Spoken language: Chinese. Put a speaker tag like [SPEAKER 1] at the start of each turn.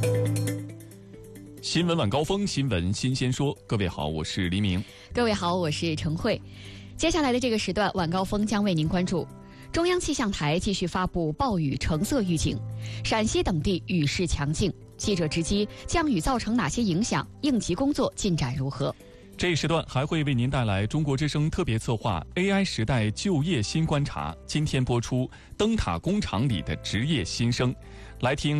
[SPEAKER 1] 新闻晚高峰，新闻新鲜说。各位好，我是黎明。
[SPEAKER 2] 各位好，我是程慧。接下来的这个时段，晚高峰将为您关注中央气象台继续发布暴雨橙色预警，陕西等地雨势强劲。记者直击降雨造成哪些影响，应急工作进展如何？
[SPEAKER 1] 这一时段还会为您带来中国之声特别策划 AI 时代就业新观察。今天播出灯塔工厂里的职业新生，来听